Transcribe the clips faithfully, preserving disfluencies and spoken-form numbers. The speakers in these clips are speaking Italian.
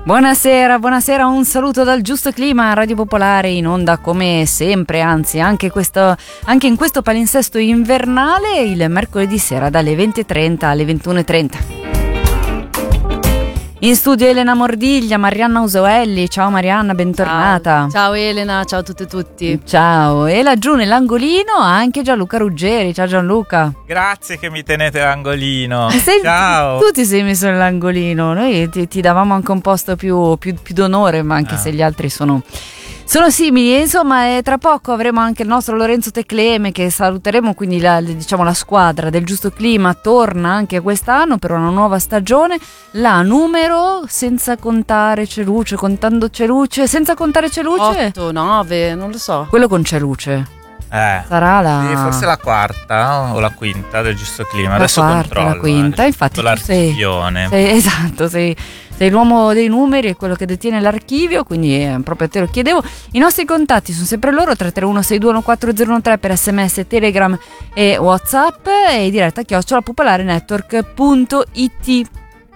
Buonasera, buonasera, un saluto dal Giusto Clima, Radio Popolare in onda come sempre, anzi anche, questo, anche in questo palinsesto invernale il mercoledì sera dalle venti e trenta alle ventuno e trenta. In studio Elena Mordiglia, Marianna Usoelli, ciao Marianna, bentornata. Ciao, ciao Elena, ciao a tutte e tutti. Ciao, e laggiù nell'angolino anche Gianluca Ruggeri, ciao Gianluca. Grazie che mi tenete l'angolino. Sei, ciao. Tu ti sei messo nell'angolino, noi ti, ti davamo anche un posto più, più, più d'onore, ma anche ah. se gli altri sono... Sono simili, insomma, e tra poco avremo anche il nostro Lorenzo Tecleme che saluteremo, quindi la, diciamo la squadra del Giusto Clima torna anche quest'anno per una nuova stagione, la numero, senza contare Celuce, contando Celuce, senza contare Celuce? otto, nove, non lo so. Quello con Celuce. Eh, sarà la... sì, forse la quarta o la quinta del Giusto Clima, la adesso quarta, controllo. La quinta, eh, infatti tu sei, sei, esatto, sei... Sei l'uomo dei numeri, è quello che detiene l'archivio, quindi eh, proprio a te lo chiedevo. I nostri contatti sono sempre loro, tre tre uno sei due uno quattro zero uno tre per sms, telegram e whatsapp, e diretta chiocciola popolare network punto it.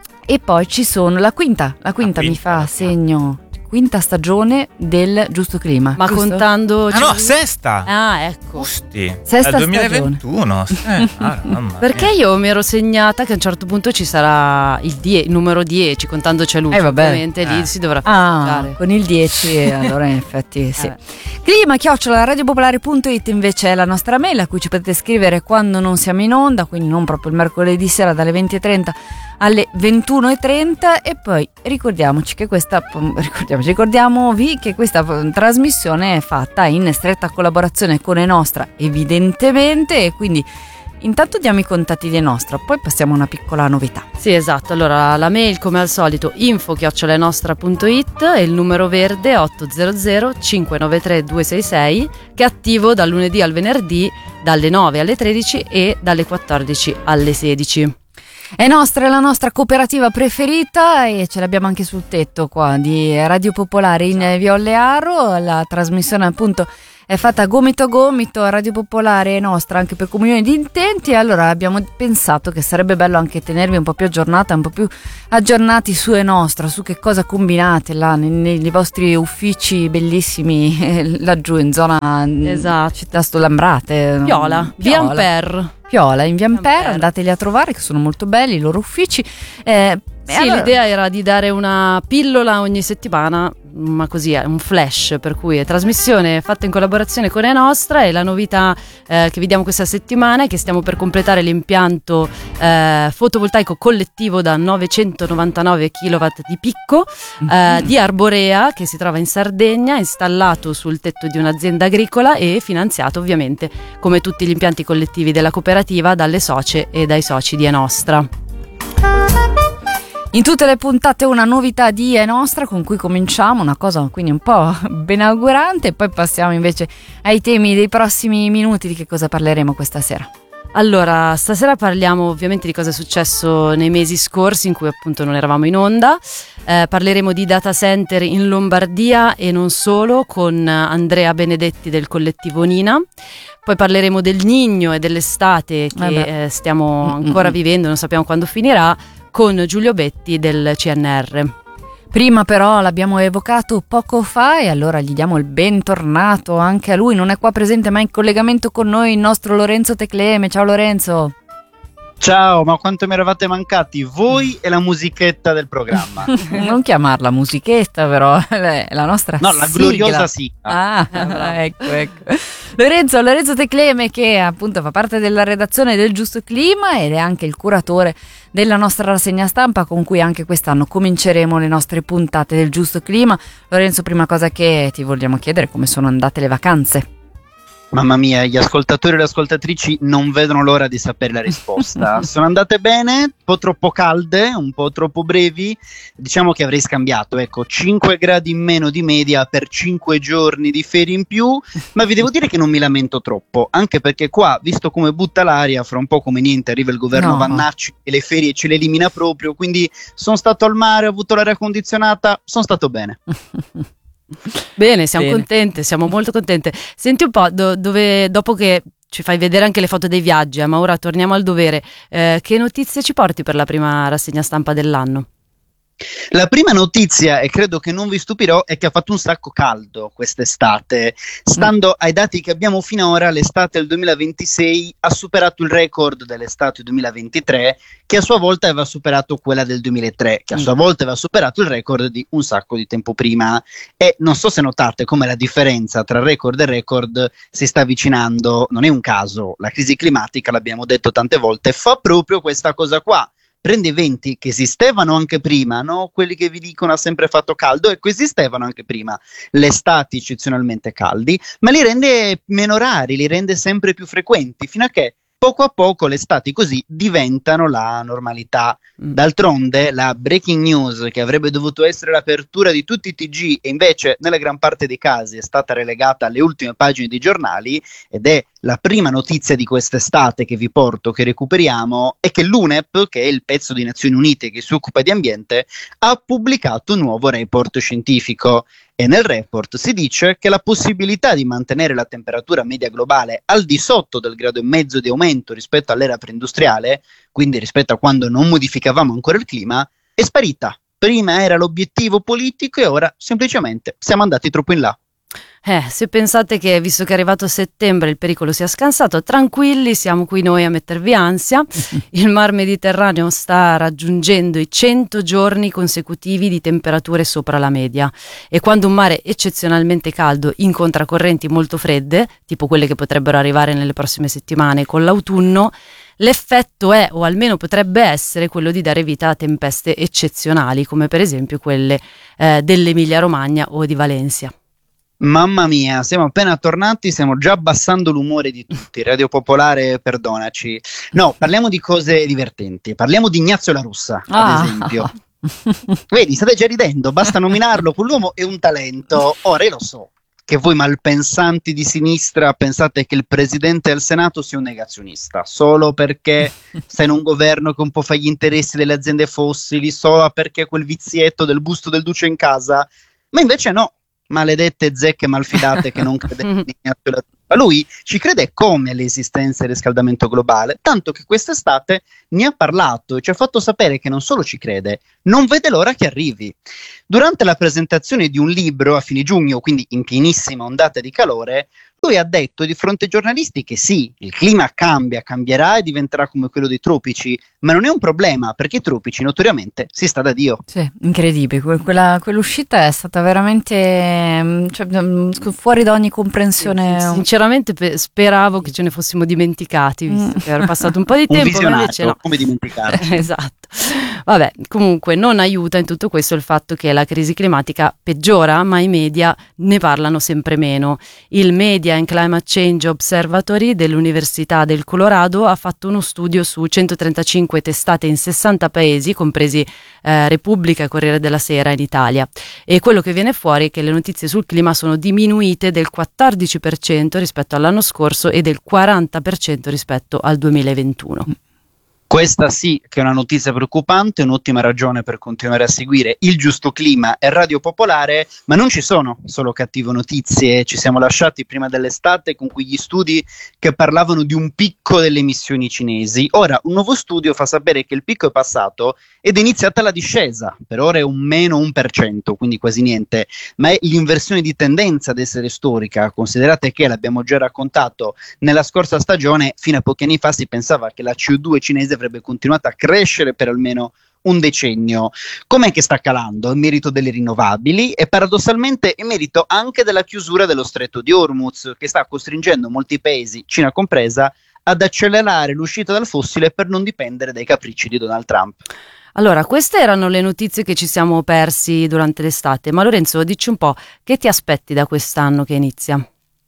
E poi ci sono la quinta, la quinta, la quinta mi fa segno... Quinta stagione del Giusto Clima. Ma giusto? Contando... Ah no, sesta! Ah, ecco. Usti. Sesta è il duemilaventuno. Eh, ah, Perché io mi ero segnata che a un certo punto ci sarà il, die- il numero dieci, contando Celuce. Eh vabbè. Ovviamente lì eh. si dovrà festeggiare. Ah, con il dieci allora in effetti sì. Eh. Clima chiocciola radiopopolare punto it invece è la nostra mail a cui ci potete scrivere quando non siamo in onda, quindi non proprio il mercoledì sera dalle venti e trenta alle ventuno e trenta. E poi ricordiamoci che questa ricordiamoci, ricordiamovi che questa trasmissione è fatta in stretta collaborazione con Enostra, evidentemente, e quindi intanto diamo i contatti di Enostra, poi passiamo a una piccola novità. Sì, esatto. Allora la mail come al solito info chiocciola enostra punto it e il numero verde otto zero zero cinque nove tre due sei sei che è attivo dal lunedì al venerdì dalle nove alle tredici e dalle quattordici alle sedici. È nostra, è la nostra cooperativa preferita e ce l'abbiamo anche sul tetto qua di Radio Popolare in Via Ollearo. La trasmissione appunto è fatta gomito a gomito, Radio Popolare è nostra anche per comunione di intenti, e allora abbiamo pensato che sarebbe bello anche tenervi un po' più aggiornata, un po' più aggiornati su E Nostra, su che cosa combinate là nei, nei vostri uffici bellissimi eh, laggiù in zona esatto. Città Stolambrate. Piola, Via Ampere. Piola, in Via Ampere, andateli a trovare che sono molto belli i loro uffici. Eh, sì, allora... l'idea era di dare una pillola ogni settimana, ma così è un flash, per cui è trasmissione fatta in collaborazione con E Nostra, e la novità eh, che vi diamo questa settimana è che stiamo per completare l'impianto eh, fotovoltaico collettivo da novecentonovantanove chilowatt di picco eh, di Arborea, che si trova in Sardegna, installato sul tetto di un'azienda agricola e finanziato ovviamente come tutti gli impianti collettivi della cooperativa dalle socie e dai soci di E Nostra. In tutte le puntate una novità di E Nostra con cui cominciamo, una cosa quindi un po' benaugurante, e poi passiamo invece ai temi dei prossimi minuti. Di che cosa parleremo questa sera? Allora, stasera parliamo ovviamente di cosa è successo nei mesi scorsi in cui appunto non eravamo in onda. Eh, parleremo di data center in Lombardia e non solo, con Andrea Benedetti del collettivo Nina. Poi parleremo del Niño e dell'estate che eh, stiamo ancora Mm-mm. vivendo, non sappiamo quando finirà, con Giulio Betti del C N R. Prima però l'abbiamo evocato poco fa e allora gli diamo il bentornato anche a lui. Non è qua presente ma in collegamento con noi il nostro Lorenzo Tecleme. Ciao Lorenzo. Ciao, ma quanto mi eravate mancati voi e la musichetta del programma. Non chiamarla musichetta però, è la nostra No, la sigla. gloriosa sigla. Ah, ecco, ecco. Lorenzo, Lorenzo Tecleme, che appunto fa parte della redazione del Giusto Clima ed è anche il curatore della nostra rassegna stampa con cui anche quest'anno cominceremo le nostre puntate del Giusto Clima. Lorenzo, prima cosa che ti vogliamo chiedere, come sono andate le vacanze? Mamma mia, gli ascoltatori e le ascoltatrici non vedono l'ora di sapere la risposta. Sono andate bene, un po' troppo calde, un po' troppo brevi. Diciamo che avrei scambiato, ecco, cinque gradi in meno di media per cinque giorni di ferie in più, ma vi devo dire che non mi lamento troppo, anche perché qua, visto come butta l'aria, fra un po' come niente arriva il governo No. Vannacci e le ferie ce le elimina proprio, quindi sono stato al mare, ho avuto l'aria condizionata, sono stato bene. Bene, siamo Bene. contente, siamo molto contente. Senti un po', do- dove dopo che ci fai vedere anche le foto dei viaggi, eh, ma ora torniamo al dovere, eh, che notizie ci porti per la prima rassegna stampa dell'anno? La prima notizia, e credo che non vi stupirò, è che ha fatto un sacco caldo quest'estate. Stando ai dati che abbiamo finora, l'estate del duemilaventisei ha superato il record dell'estate duemilaventitré, che a sua volta aveva superato quella del duemilatré, che a sua volta aveva superato il record di un sacco di tempo prima. E non so se notate come la differenza tra record e record si sta avvicinando. Non è un caso, la crisi climatica, l'abbiamo detto tante volte, fa proprio questa cosa qua. Prende eventi che esistevano anche prima, no? Quelli che vi dicono ha sempre fatto caldo, ecco, esistevano anche prima, le estati eccezionalmente caldi, ma li rende meno rari, li rende sempre più frequenti, fino a che poco a poco le estati così diventano la normalità. D'altronde la breaking news, che avrebbe dovuto essere l'apertura di tutti i T G e invece nella gran parte dei casi è stata relegata alle ultime pagine dei giornali, ed è la prima notizia di quest'estate che vi porto, che recuperiamo, è che l'U N E P, che è il pezzo di Nazioni Unite che si occupa di ambiente, ha pubblicato un nuovo report scientifico. E nel report si dice che la possibilità di mantenere la temperatura media globale al di sotto del grado e mezzo di aumento rispetto all'era preindustriale, quindi rispetto a quando non modificavamo ancora il clima, è sparita. Prima era l'obiettivo politico e ora semplicemente siamo andati troppo in là. Eh, se pensate che, visto che è arrivato settembre, il pericolo sia scansato, tranquilli, siamo qui noi a mettervi ansia. Il Mar Mediterraneo sta raggiungendo i cento giorni consecutivi di temperature sopra la media, e quando un mare eccezionalmente caldo incontra correnti molto fredde, tipo quelle che potrebbero arrivare nelle prossime settimane con l'autunno, l'effetto è, o almeno potrebbe essere, quello di dare vita a tempeste eccezionali, come per esempio quelle eh, dell'Emilia Romagna o di Valencia. Mamma mia, siamo appena tornati, stiamo già abbassando l'umore di tutti. Radio Popolare, perdonaci. No, parliamo di cose divertenti. Parliamo di Ignazio La Russa, Ah. ad esempio. Vedi, state già ridendo, basta nominarlo. Quell'uomo è un talento. Ora, io lo so che voi malpensanti di sinistra pensate che il presidente del Senato sia un negazionista, solo perché sta in un governo che un po' fa gli interessi delle aziende fossili, solo perché quel vizietto del busto del duce in casa. Ma invece no. Maledette zecche malfidate che non credevano in Ignazio La Russa. Lui ci crede come all'esistenza del riscaldamento globale, tanto che quest'estate ne ha parlato e ci ha fatto sapere che non solo ci crede, non vede l'ora che arrivi. Durante la presentazione di un libro a fine giugno, quindi in pienissima ondata di calore, lui ha detto di fronte ai giornalisti che sì, il clima cambia, cambierà e diventerà come quello dei tropici, ma non è un problema perché i tropici notoriamente si sta da Dio. Sì, incredibile, Que- quella, quell'uscita è stata veramente mm, cioè, mm, fuori da ogni comprensione. Sinceramente pe- speravo che ce ne fossimo dimenticati, visto Mm. che era passato un po' di Un tempo, ma visionario, invece no. come dimenticarci. Esatto. Vabbè, comunque non aiuta in tutto questo il fatto che la crisi climatica peggiora, ma i media ne parlano sempre meno. Il Media and Climate Change Observatory dell'Università del Colorado ha fatto uno studio su centotrentacinque testate in sessanta paesi, compresi eh, Repubblica e Corriere della Sera in Italia, e quello che viene fuori è che le notizie sul clima sono diminuite del quattordici per cento rispetto all'anno scorso e del quaranta per cento rispetto al duemilaventuno. Questa sì che è una notizia preoccupante, un'ottima ragione per continuare a seguire Il Giusto Clima e Radio Popolare, ma non ci sono solo cattive notizie. Ci siamo lasciati prima dell'estate con quegli studi che parlavano di un picco delle emissioni cinesi. Ora un nuovo studio fa sapere che il picco è passato ed è iniziata la discesa, per ora è un meno uno per cento, quindi quasi niente, ma è l'inversione di tendenza ad essere storica. Considerate che, l'abbiamo già raccontato nella scorsa stagione, fino a pochi anni fa si pensava che la C O due cinese avrebbe continuato a crescere per almeno un decennio. Com'è che sta calando? È merito delle rinnovabili e paradossalmente è merito anche della chiusura dello stretto di Hormuz, che sta costringendo molti paesi, Cina compresa, ad accelerare l'uscita dal fossile per non dipendere dai capricci di Donald Trump. Allora, queste erano le notizie che ci siamo persi durante l'estate, ma Lorenzo, dici un po', che ti aspetti da quest'anno che inizia?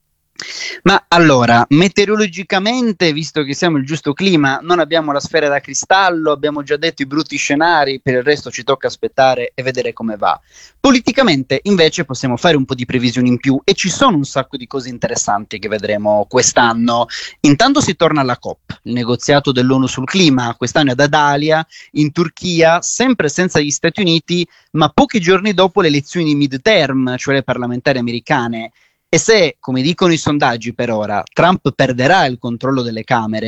Ma allora, meteorologicamente, visto che siamo il giusto clima, non abbiamo la sfera da cristallo, abbiamo già detto i brutti scenari, per il resto ci tocca aspettare e vedere come va. Politicamente, invece, possiamo fare un po' di previsioni in più e ci sono un sacco di cose interessanti che vedremo quest'anno. Intanto si torna alla COP, il negoziato dell'ONU sul clima, quest'anno ad Adalia, in Turchia, sempre senza gli Stati Uniti, ma pochi giorni dopo le elezioni di midterm, cioè le parlamentari americane. E se, come dicono i sondaggi per ora, Trump perderà il controllo delle Camere,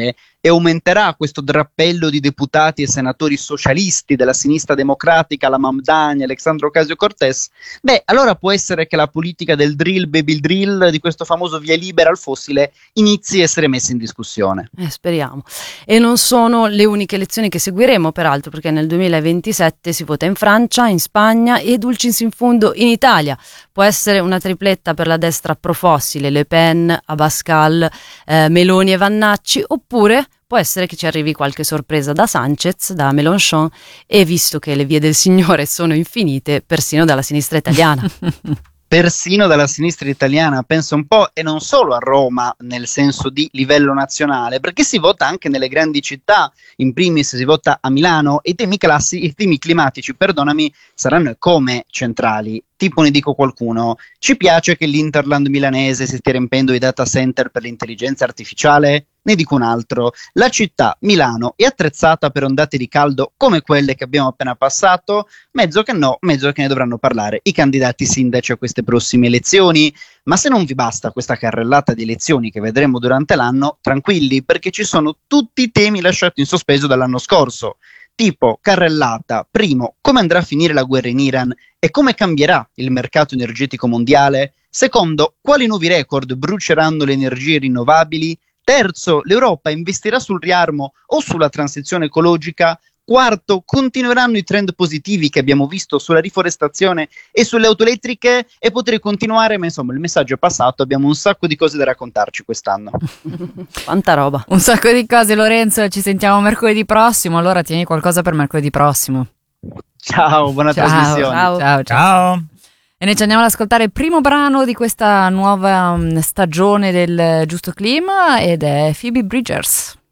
e aumenterà questo drappello di deputati e senatori socialisti della sinistra democratica, la Mamdani, Alexandro Ocasio-Cortez, beh, allora può essere che la politica del drill, baby drill, di questo famoso via libera al fossile, inizi a essere messa in discussione. Eh, speriamo. E non sono le uniche elezioni che seguiremo, peraltro, perché nel duemilaventisette si vota in Francia, in Spagna e dulcis in fundo in Italia. Può essere una tripletta per la destra profossile, Le Pen, Abascal, eh, Meloni e Vannacci, oppure può essere che ci arrivi qualche sorpresa da Sanchez, da Mélenchon, e visto che le vie del Signore sono infinite, persino dalla sinistra italiana. Persino dalla sinistra italiana, penso un po', e non solo a Roma nel senso di livello nazionale, perché si vota anche nelle grandi città, in primis si vota a Milano, e i temi classi, i temi climatici, perdonami, saranno come centrali. Tipo, ne dico qualcuno, ci piace che l'Interland milanese si stia riempendo i data center per l'intelligenza artificiale? Ne dico un altro, la città, Milano, è attrezzata per ondate di caldo come quelle che abbiamo appena passato? Mezzo che no, mezzo che ne dovranno parlare i candidati sindaci a queste prossime elezioni. Ma se non vi basta questa carrellata di elezioni che vedremo durante l'anno, tranquilli, perché ci sono tutti i temi lasciati in sospeso dall'anno scorso. Tipo, carrellata, primo, come andrà a finire la guerra in Iran e come cambierà il mercato energetico mondiale? Secondo, quali nuovi record bruceranno le energie rinnovabili? Terzo, l'Europa investirà sul riarmo o sulla transizione ecologica? Quarto, continueranno i trend positivi che abbiamo visto sulla riforestazione e sulle auto elettriche? E potrei continuare, ma insomma il messaggio è passato, abbiamo un sacco di cose da raccontarci quest'anno. Quanta roba. Un sacco di cose, Lorenzo, ci sentiamo mercoledì prossimo, allora tieni qualcosa per mercoledì prossimo. Ciao, buona Ciao, trasmissione. Ciao, ciao, ciao. Ciao. E noi ci andiamo ad ascoltare il primo brano di questa nuova um, stagione del Giusto Clima ed è Phoebe Bridgers.